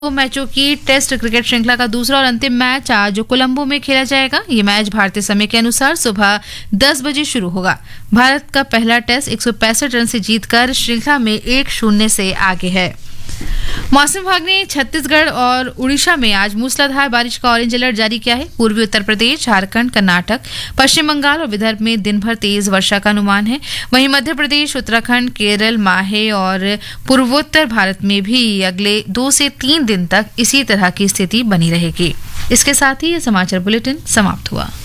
दो मैचों की टेस्ट क्रिकेट श्रृंखला का दूसरा और अंतिम मैच आज कोलंबो में खेला जाएगा। ये मैच भारतीय समय के अनुसार सुबह 10 बजे शुरू होगा। भारत का पहला टेस्ट 165 रन से जीतकर श्रृंखला में 1-0 से आगे है। मौसम विभाग ने छत्तीसगढ़ और उड़ीसा में आज मूसलाधार बारिश का ऑरेंज अलर्ट जारी किया है। पूर्वी उत्तर प्रदेश, झारखंड, कर्नाटक, पश्चिम बंगाल और विदर्भ में दिन भर तेज वर्षा का अनुमान है। वहीं मध्य प्रदेश, उत्तराखंड, केरल, माहे और पूर्वोत्तर भारत में भी अगले 2 से 3 दिन तक इसी तरह की स्थिति बनी रहेगी। इसके साथ ही ये समाचार बुलेटिन समाप्त हुआ।